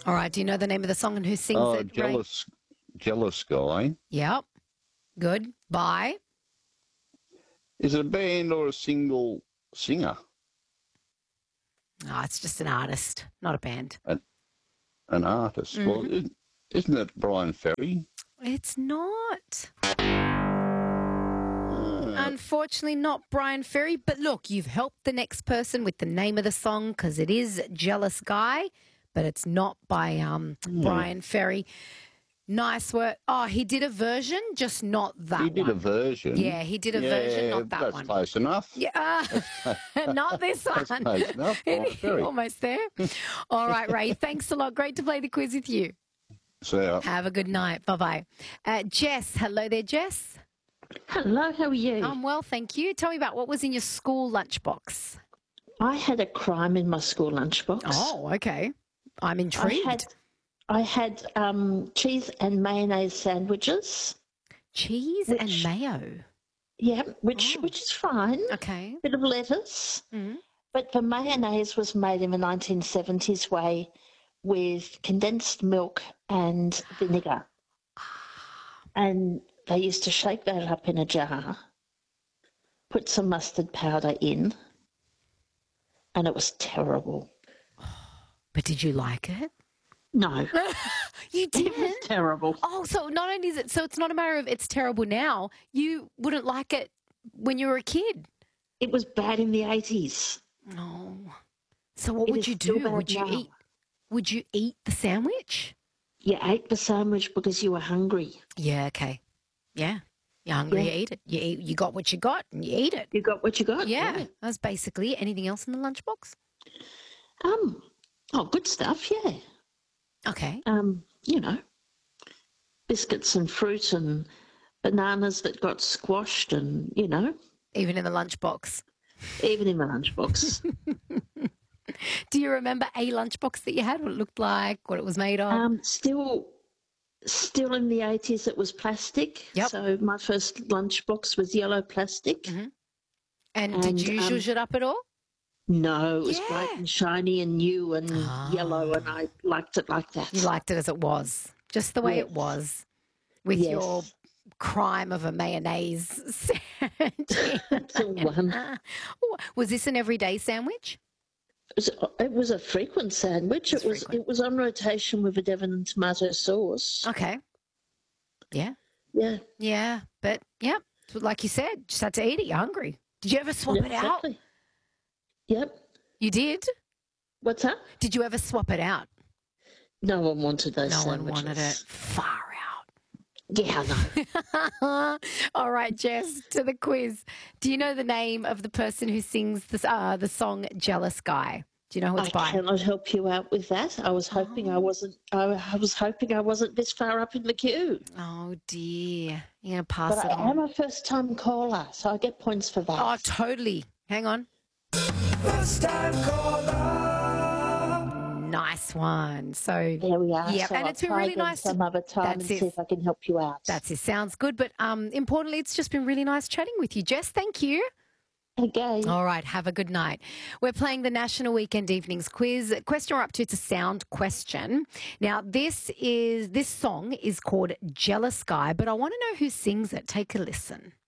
All right. Do you know the name of the song and who sings Oh, it, Ray? Jealous Guy. Yep. Good. By? Is it a band or a single singer? Oh, it's just an artist, not a band. An artist. Mm-hmm. Well, isn't it Brian Ferry? It's not. Unfortunately, not Brian Ferry. But look, you've helped the next person with the name of the song because it is Jealous Guy, but it's not by Brian Ferry. Nice work. Oh, he did a version, just not that one. He did a version. Yeah, he did a version, not that that's one. Close enough. Yeah, not this one. That's close enough. Brian Ferry. Almost there. All right, Ray. Thanks a lot. Great to play the quiz with you. So, Have a good night. Bye-bye. Jess. Hello there, Jess. Hello, how are you? I'm well, thank you. Tell me about what was in your school lunchbox. I had a crime in my school lunchbox. Oh, okay. I'm intrigued. I had cheese and mayonnaise sandwiches. Cheese and mayo. Yeah, which is fine. Okay. Bit of lettuce. Mm. But the mayonnaise was made in the 1970s way with condensed milk and vinegar. And they used to shake that up in a jar, put some mustard powder in, and it was terrible. But did you like it? No. You It was didn't? terrible. Oh, so not only is it, so it's not a matter of it's terrible now, you wouldn't like it when you were a kid. It was bad in the 80s. No. So what It would is you still do? bad Would you now. eat? Would you eat the sandwich? You ate the sandwich because you were hungry. Yeah. Okay. Yeah. You're hungry. Yeah. You eat it. You got what you got, and you eat it. You got what you got. Yeah. That's basically it. Anything else in the lunchbox? Oh, good stuff. Yeah. Okay. You know, biscuits and fruit and bananas that got squashed, and Even in the lunchbox. even in the lunchbox. Do you remember a lunchbox that you had? What it looked like? What it was made of? Still in the 80s, it was plastic. Yep. So my first lunchbox was yellow plastic. Mm-hmm. And did you zhuzh it up at all? No, it was Yeah. bright and shiny and new and yellow, and I liked it like that. You liked it as it was, just the way it Yes. was, with Yes. your crime of a mayonnaise sandwich. That's the one. Was this an everyday sandwich? It was a frequent sandwich. It was on rotation with a Devon and tomato sauce. Okay. Yeah. Yeah. Yeah. But, yeah, like you said, just had to eat it. You're hungry. Did you ever swap Yeah, it out? exactly. Yep. You did? What's that? Did you ever swap it out? No one wanted those No sandwiches. one wanted it. Far out. Yeah, I know. All right, Jess, to the quiz. Do you know the name of the person who sings the song Jealous Guy? Do you know who it's by? I cannot help you out with that. I was hoping I wasn't. I was hoping I wasn't this far up in the queue. Oh, dear. You're going to pass But it I on. am a first-time caller, so I get points for that. Oh, totally. Hang on. First time caller. Nice one. So There we are. Yeah, So and I'll it's been try really again nice. some other time and That's see it. if I can help you out. That's it. Sounds good. But importantly, it's just been really nice chatting with you, Jess. Thank you. Okay. All right. Have a good night. We're playing the National Weekend Evenings Quiz. Question we're up to, it's a sound question. Now, this song is called Jealous Guy, but I want to know who sings it. Take a listen.